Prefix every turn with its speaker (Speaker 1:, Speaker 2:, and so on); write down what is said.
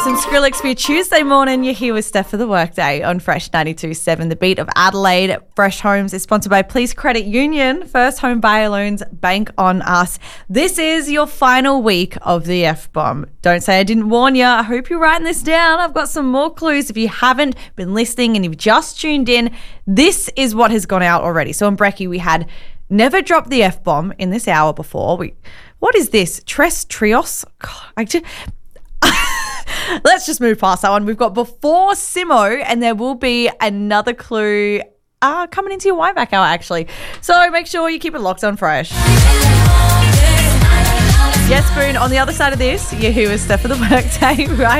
Speaker 1: some Skrillex for your Tuesday morning. You're here with Steph for the Workday on Fresh 92.7. The Beat of Adelaide. Fresh Homes is sponsored by Please Credit Union. First home buyer loans, bank on us. This is your final week of the F-bomb. Don't say I didn't warn you. I hope you're writing this down. I've got some more clues. If you haven't been listening and you've just tuned in, this is what has gone out already. So on Brekkie, we had never dropped the F-bomb in this hour before. What is this? Trios? Let's just move past that one. We've got before Simo, and there will be another clue coming into your Wineback hour, actually. So make sure you keep it locked on Fresh. Yes, Spoon, on the other side of this, you're here with Steph for the Workday, right?